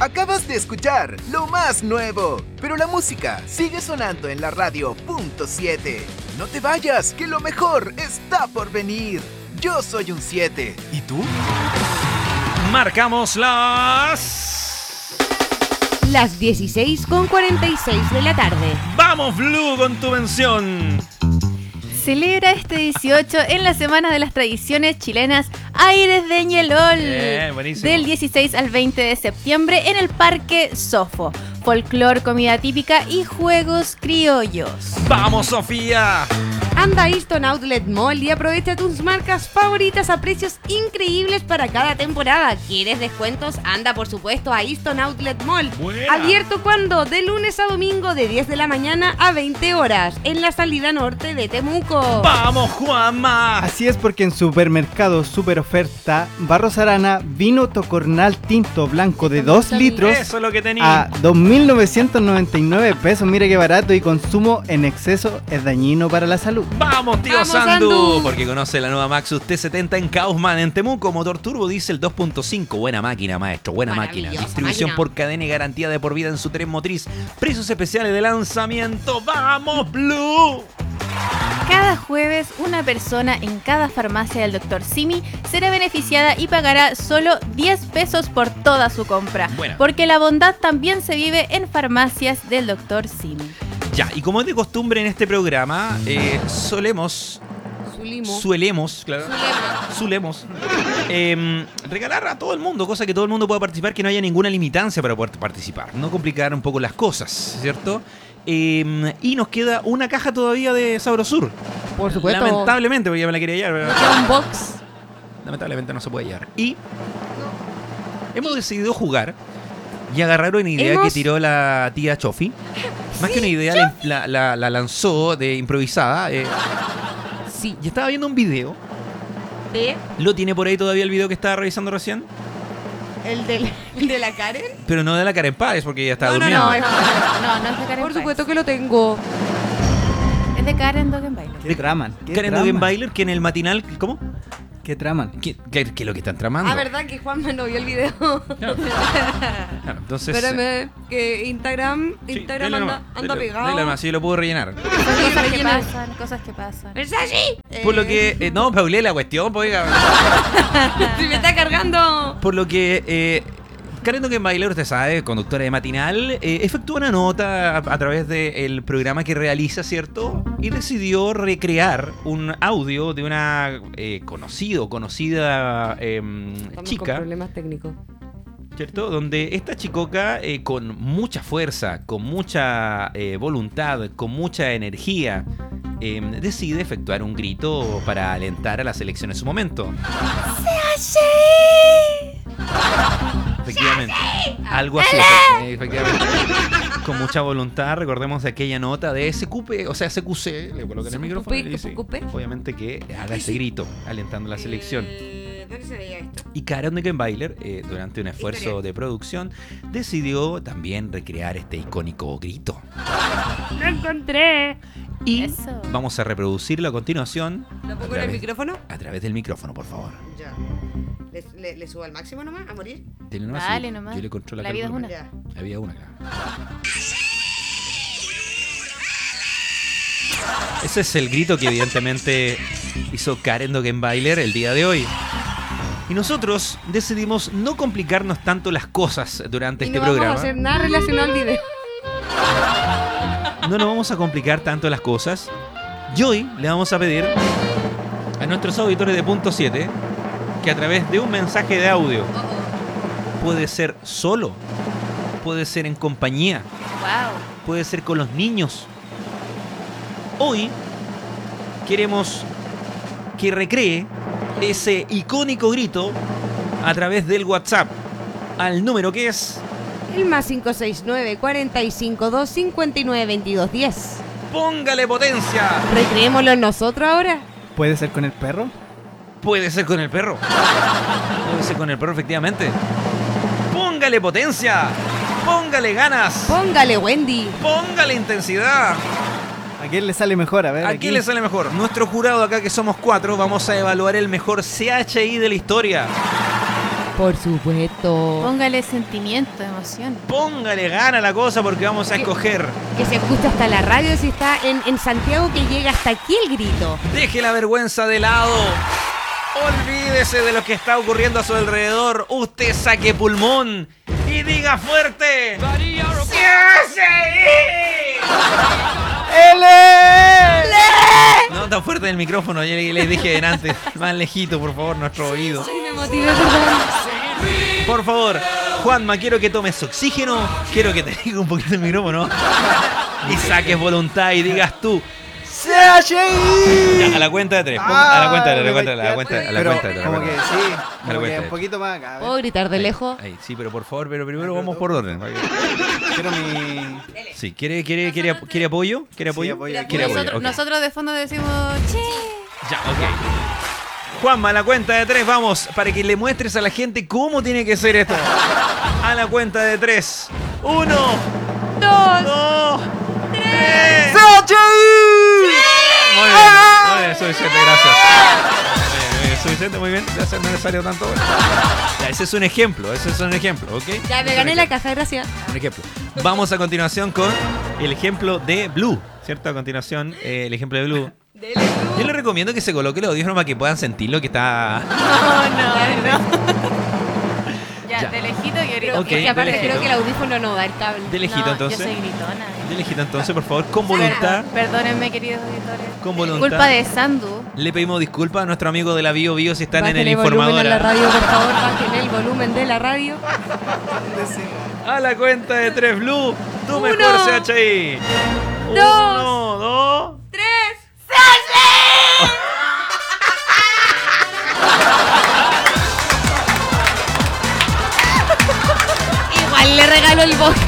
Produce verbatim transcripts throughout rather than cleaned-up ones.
Acabas de escuchar lo más nuevo, pero la música sigue sonando en la radio punto siete. No te vayas, que lo mejor está por venir. Yo soy un siete. ¿Y tú? Marcamos las... Las dieciséis con cuarenta y seis de la tarde. ¡Vamos, Blue, con tu mención! Celebra este dieciocho en la Semana de las Tradiciones Chilenas Aires de Ñelol. Bien, buenísimo. Del dieciséis al veinte de septiembre en el Parque Sofo. Folclor, comida típica y juegos criollos. ¡Vamos, Sofía! Anda a Easton Outlet Mall y aprovecha tus marcas favoritas a precios increíbles para cada temporada. ¿Quieres descuentos? Anda, por supuesto, a Easton Outlet Mall. Buena. Abierto cuando? De lunes a domingo de diez de la mañana a veinte horas en la salida norte de Temuco. ¡Vamos, Juanma! Así es, porque en Supermercado Super Oferta Barros Arana, vino Tocornal tinto blanco de dos litros Eso es lo que tenía. a dos mil novecientos noventa y nueve pesos. Mira qué barato, y consumo en exceso es dañino para la salud. ¡Vamos, tío ¡Vamos, Sandu! Sandu! Porque conoce la nueva Maxus T setenta en Kaufman, en Temuco. Motor turbo diésel dos punto cinco. Buena máquina, maestro. Buena máquina. Maravillosa Distribución máquina. por cadena y garantía de por vida en su tren motriz. Precios especiales de lanzamiento. ¡Vamos, Blue! Cada jueves, una persona en cada farmacia del doctor Simi será beneficiada y pagará solo diez pesos por toda su compra. Buena. Porque la bondad también se vive en farmacias del doctor Simi. Ya, y como es de costumbre en este programa, eh, solemos... Zulimo. Suelemos, claro. Sulemos. Eh, regalar a todo el mundo, cosa que todo el mundo pueda participar, que no haya ninguna limitancia para poder participar. No complicar un poco las cosas, ¿cierto? Eh, y nos queda una caja todavía de Sabrosur. Por supuesto. Lamentablemente, porque ya me la quería llevar. Nos pero queda un box. lamentablemente no se puede llevar. Y hemos decidido jugar y agarrar una idea Hemos- que tiró la tía Chofi. Más que una idea, la, la- la- la lanzó de improvisada. eh, Sí. y estaba viendo un video. ¿De? ¿Lo tiene por ahí todavía el video que estaba revisando recién? ¿El de, el de la Karen? Pero no de la Karen Páez, porque ella estaba No, no, durmiendo. no, es- No, no es de Karen Por Páez. supuesto que lo tengo. Es de Karen Dogenbailer. ¿Qué traman? ¿Qué Karen traman? Dogenbailer, que en el matinal... ¿Cómo? ¿Qué traman? ¿Qué, qué, qué es lo que están tramando? Ah, ¿verdad que Juanma no vio el video? Claro. Claro, entonces... Espérame, que Instagram, sí, Instagram dele anda, nomás, anda dele- pegado. dele nomás, así yo lo puedo rellenar. Cosas que rellena. pasan, cosas que pasan. ¿Es así? Por lo que... eh, no, Paulé, la cuestión, pues, oiga. Si me está cargando. Por lo que... Eh, Karen Dogenbailer, usted sabe, conductora de matinal, eh, efectuó una nota a, a través del programa que realiza, ¿cierto? Y decidió recrear un audio de una eh, conocido, conocida eh, Estamos con chica, problemas técnicos. ¿cierto? Donde esta chicoca, eh, con mucha fuerza, con mucha eh, voluntad, con mucha energía, eh, decide efectuar un grito para alentar a la selección en su momento. Efectivamente. Algo así, efect- efectivamente. Con mucha voluntad, recordemos de aquella nota de S Q P, o sea, S Q C, le colocan el micrófono y le dice, S Q P. obviamente que haga ese grito, alentando a la selección. Eh, ¿Dónde se veía esto? Y Karen Dogenbailer, eh, durante un esfuerzo Historia. de producción, decidió también recrear este icónico grito. ¡Lo encontré! Y Eso. vamos a reproducirlo a continuación. ¿Lo a pongo en el través- micrófono? A través del micrófono, por favor. Ya. ¿Le, le, le subo al máximo nomás? ¿A morir? Dele nomás, Dale sí, nomás. Yo le controlo La vida es calma. una. Ya. Había una, claro. Ese es el grito que evidentemente hizo Karen Dogenbailer el día de hoy. Y nosotros decidimos no complicarnos tanto las cosas durante Y este no vamos programa. a hacer nada relacionado al video. No nos vamos a complicar tanto las cosas. Y hoy le vamos a pedir a nuestros auditores de Punto siete que a través de un mensaje de audio, puede ser solo, puede ser en compañía, Wow. puede ser con los niños. Hoy queremos que recree ese icónico grito a través del WhatsApp al número que es... El más cinco seis nueve, cuatro cinco dos, cinco nueve, veintidós, diez. ¡Póngale potencia! ¿Recreémoslo nosotros ahora? ¿Puede ser con el perro? Puede ser con el perro. Puede ser con el perro, efectivamente. ¡Póngale potencia! ¡Póngale ganas! Póngale, Wendy. ¡Póngale intensidad! ¿A quién le sale mejor? A ver, ¿A aquí. quién le sale mejor? Nuestro jurado acá, que somos cuatro, vamos a evaluar el mejor C H I de la historia. Por supuesto. Póngale sentimiento, emoción. Póngale gana a la cosa porque vamos a ¿Qué? escoger. Que se escucha hasta la radio si está en, en Santiago, que llega hasta aquí el grito. Deje la vergüenza de lado. Olvídese de lo que está ocurriendo a su alrededor. Usted saque pulmón y diga fuerte. ¡Sí, sí! ¡L! No tan fuerte en el micrófono, ya les dije antes. Más lejito, por favor, nuestro oído. Ay, me motivé, perdón. Por favor, Juanma, quiero que tomes oxígeno. Quiero que te diga un poquito el micrófono. Y saques voluntad y digas tú. ¡C H I! Ya, a la cuenta de tres. pon- a la cuenta de tres, a la cuenta, a la Ah, cuenta, a la pero cuenta de tres. como que sí, A la como cuenta que de un poquito más acá. a ver. ¿Puedo gritar de lejos? Ahí, sí, pero por favor, pero primero vamos por orden. Quiero mi... Sí, ¿quiere, quiere, quiere, quiere apoyo? ¿Quiere Sí, apoyo? apoyo aquí. ¿Quiere apoyo? Nosotros, Ok. nosotros de fondo decimos, che. Ya, ok. Juanma, a la cuenta de tres, vamos, para que le muestres a la gente cómo tiene que ser esto. A la cuenta de tres. Uno, Dos. dos, tres. ¡C H I! Muy bien, muy bien, suficiente, gracias. Muy bien, muy bien, suficiente, muy bien. Ya no es necesario tanto. Ya, ese es un ejemplo, ese es un ejemplo, ¿ok? Ya Es me un gané la ejemplo, caja, gracias. Un ejemplo. Vamos a continuación con el ejemplo de Blue, ¿cierto? A continuación, eh, el ejemplo de Blue. Yo les recomiendo que se coloque los audífonos para que puedan sentir lo que está... No, no, no. Ya, Ya. de lejito que ahorita. Ok, Es que aparte de lejito. creo que el audífono no da el cable. De lejito, No, entonces. Yo soy gritona. De lejito, entonces, por favor, con voluntad. Perdón, perdónenme, queridos auditores. Con voluntad. Culpa de Sandu. Le pedimos disculpas a nuestro amigo de la Bio Bio si están en Bajen el volumen informador. a la radio, por favor, bajen el volumen de la radio. A la cuenta de tres, Blue. Tu Uno. mejor C H I. Dos. Uno, dos. ¡Tres! Igual le regalo el box.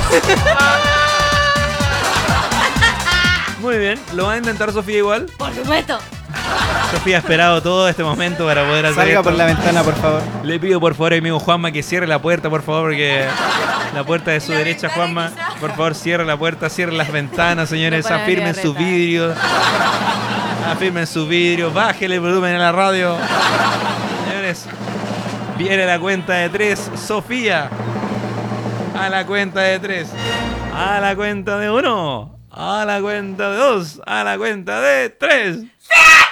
Muy bien. ¿Lo va a intentar Sofía igual? Por supuesto. Sofía ha esperado todo este momento para poder hacer Salga esto. por la ventana, por favor. Le pido por favor a mi amigo Juanma que cierre la puerta, por favor, porque la puerta de su La derecha, ventana Juanma. quizá. Por favor, cierre la puerta, cierre las ventanas, señores. No pararía Afirmen de sus retar. vidrios. Afirmen sus vidrios. Bájele el volumen a la radio. Señores, viene la cuenta de tres. Sofía. A la cuenta de tres. A la cuenta de uno. A la cuenta de dos. A la cuenta de tres.